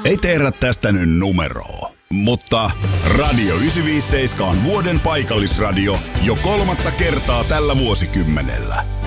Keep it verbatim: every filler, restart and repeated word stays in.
Ei tehdä tästä nyt numeroa, mutta Radio yhdeksänsataaviisikymmentäseitsemän on vuoden paikallisradio jo kolmatta kertaa tällä vuosikymmenellä.